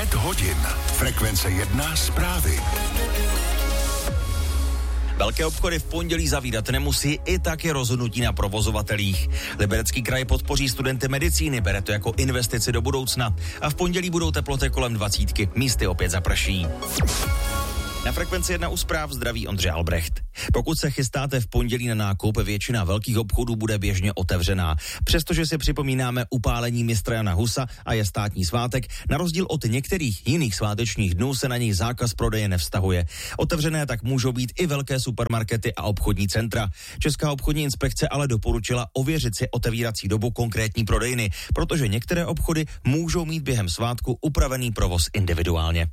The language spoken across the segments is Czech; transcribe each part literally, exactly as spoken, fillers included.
Pět hodin. Frekvence jedna zprávy. Velké obchody v pondělí zavírat nemusí, i tak je rozhodnutí na provozovatelích. Liberecký kraj podpoří studenty medicíny, bere to jako investici do budoucna. A v pondělí budou teploty kolem dvacítky, místy opět zaprší. Na Frekvenci jedna u zpráv zdraví Ondřej Albrecht. Pokud se chystáte v pondělí na nákup, většina velkých obchodů bude běžně otevřená. Přestože si připomínáme upálení mistra Jana Husa a je státní svátek, na rozdíl od některých jiných svátečních dnů se na nich zákaz prodeje nevztahuje. Otevřené tak můžou být i velké supermarkety a obchodní centra. Česká obchodní inspekce ale doporučila ověřit si otevírací dobu konkrétní prodejny, protože některé obchody můžou mít během svátku upravený provoz individuálně.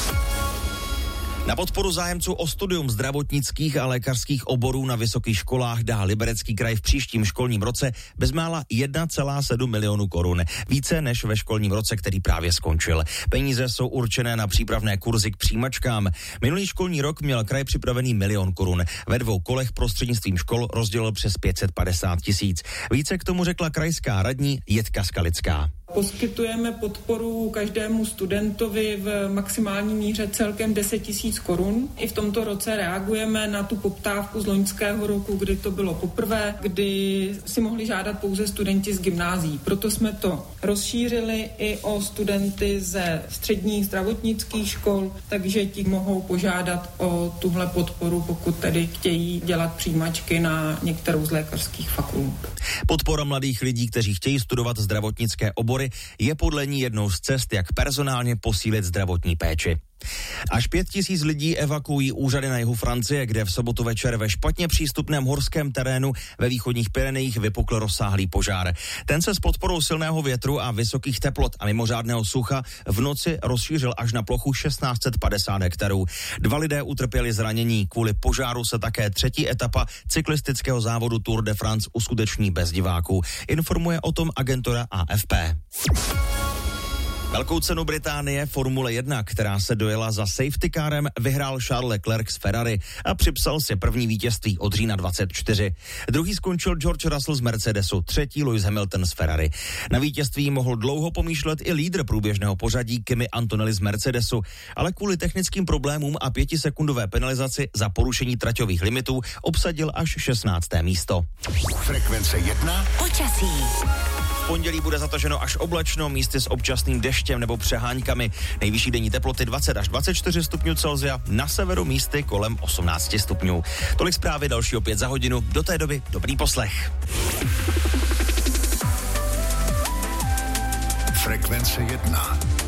Na podporu zájemců o studium zdravotnických a lékařských oborů na vysokých školách dá Liberecký kraj v příštím školním roce bezmála jedna celá sedm milionu korun. Více než ve školním roce, který právě skončil. Peníze jsou určené na přípravné kurzy k přijímačkám. Minulý školní rok měl kraj připravený milion korun. Ve dvou kolech prostřednictvím škol rozdělil přes pět set padesát tisíc. Více k tomu řekla krajská radní Jitka Skalická. Poskytujeme podporu každému studentovi v maximální míře celkem deset tisíc korun. I v tomto roce reagujeme na tu poptávku z loňského roku, kdy to bylo poprvé, kdy si mohli žádat pouze studenti z gymnázií. Proto jsme to rozšířili i o studenty ze středních zdravotnických škol, takže ti mohou požádat o tuhle podporu, pokud tedy chtějí dělat přijímačky na některou z lékařských fakult. Podpora mladých lidí, kteří chtějí studovat zdravotnické obory, je podle ní jednou z cest, jak personálně posílit zdravotní péči. Až pět tisíc lidí evakuují úřady na jihu Francie, kde v sobotu večer ve špatně přístupném horském terénu ve východních Pyrenejích vypukl rozsáhlý požár. Ten se s podporou silného větru a vysokých teplot a mimořádného sucha v noci rozšířil až na plochu šestnáct set padesát hektarů. Dva lidé utrpěli zranění. Kvůli požáru se také třetí etapa cyklistického závodu Tour de France uskuteční bez diváků. Informuje o tom agentura A F P. Velkou cenu Británie Formule jedna, která se dojela za safety carem, vyhrál Charles Leclerc z Ferrari a připsal si první vítězství od října dvacet čtyři. Druhý skončil George Russell z Mercedesu, třetí Lewis Hamilton z Ferrari. Na vítězství mohl dlouho pomýšlet i lídr průběžného pořadí Kimi Antonelli z Mercedesu, ale kvůli technickým problémům a pětisekundové penalizaci za porušení traťových limitů obsadil až šestnácté místo. Frekvence jedna. Počasí. V pondělí bude zataženo až oblačno, místy s občasným deštěm nebo přeháňkami. Nejvyšší denní teploty dvacet až dvacet čtyři stupňů Celsia, na severu místy kolem osmnáct stupňů. Tolik zprávy, další opět za hodinu. Do té doby dobrý poslech. Frekvence jedna.